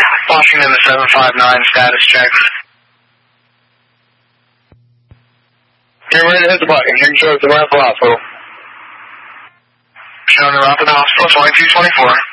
Washington to 759, status check. You're ready to hit the button. Here shows the Rifle Hospital. Showing the route to the hospital, 2224.